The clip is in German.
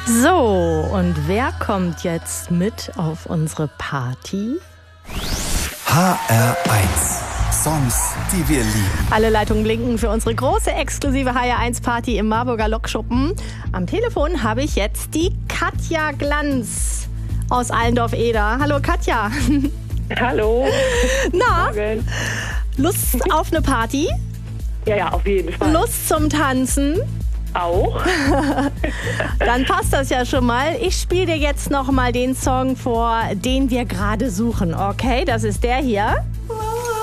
So, und wer kommt jetzt mit auf unsere Party? HR1. Songs, die wir lieben. Alle Leitungen blinken für unsere große exklusive HR1-Party im Marburger Lokschuppen. Am Telefon habe ich jetzt die Katja Glanz aus Allendorf-Eder. Hallo Katja. Hallo. Na, Morgen. Lust auf eine Party? Ja, auf jeden Fall. Lust zum Tanzen? Auch. Dann passt das ja schon mal. Ich spiele dir jetzt noch mal den Song vor, den wir gerade suchen. Okay, das ist der hier.